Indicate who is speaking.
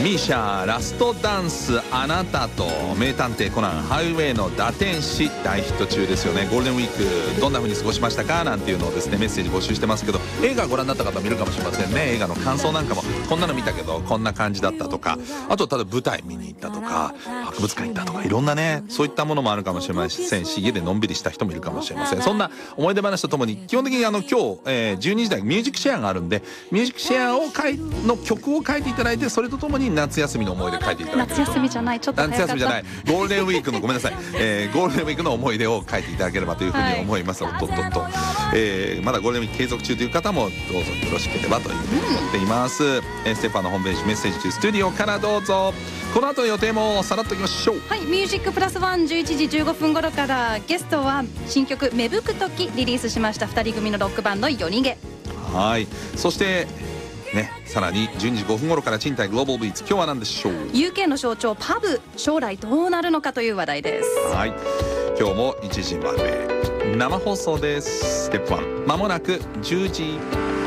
Speaker 1: ミーシャラストダンスあなたと、名探偵コナンハイウェイの打天使、大ヒット中ですよね。ゴールデンウィークどんな風に過ごしましたかなんていうのをですね、メッセージ募集してますけど、映画ご覧になった方見るかもしれませんね。映画の感想なんかも、こんなの見たけどこんな感じだったとか、あとただ舞台見に行ったとか博物館行ったとか、いろんなねそういったものもあるかもしれませんし、家でのんびりした人もいるかもしれません。そんな思い出話とともに、基本的に今日、12時台ミュージックシェアがあるんで、ミュージックシェアの曲を書いていただいて、それとともに夏休みの思い出書いていただけると。
Speaker 2: 夏休みじゃない、ちょっと早かった。
Speaker 1: 夏休みじゃない、ゴールデンウィークのごめんなさい、ゴールデンウィークの思い出を書いていただければというふうに思います。まだゴールデンウィーク継続中という方もどうぞよろしければというふうに思っています。ステファのホームページメッセージ中スタジオからどうぞ。この後の予定もさらっといきましょう。
Speaker 2: はい、ミュージックプラスワン11時15分頃から、ゲストは新曲「芽吹く時」リリースしました2人組のロックバンド夜逃げ。
Speaker 1: はい、そしてね、さらに12時5分頃から賃貸グローバルビーツ、今日は何でしょう。
Speaker 2: UK の象徴パブ、将来どうなるのかという話題です。
Speaker 1: はい、今日も1時まで生放送です。ステップ1、まもなく10時。